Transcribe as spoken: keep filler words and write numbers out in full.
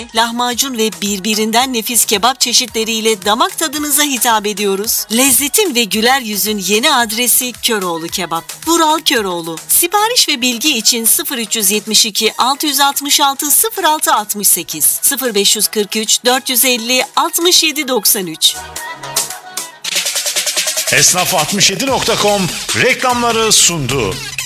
lahmacun ve birbirinden nefis kebap çeşitleriyle damak tadınıza hitap ediyoruz. Lezzetin ve güler yüzün yeni adresi Köroğlu Kebap. Vural Köroğlu. Sipariş ve bilgi için sıfır üç yetmiş iki altı altı altı sıfır altı altı sekiz sıfır beş kırk üç dört yüz elli altmış yedi doksan üç. Esnaf altmış yedi nokta com reklamları sundu.